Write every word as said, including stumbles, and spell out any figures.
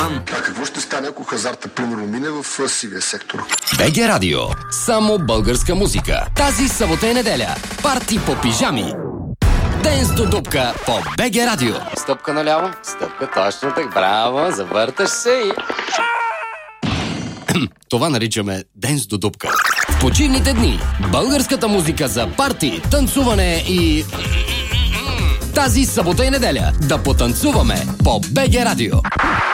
Балкан. А какво ще стане, ако хазарта примерно мине в сивия сектор? БГ Радио. Само българска музика. Тази събота и неделя. Парти по пижами. Денс до дупка по БГ Радио. Стъпка наляво, стъпка точно так. Браво, завърташ се и... Това наричаме Денс до дупка. В почивните дни българската музика за парти, танцуване и... Тази събота и неделя да потанцуваме по БГ Радио.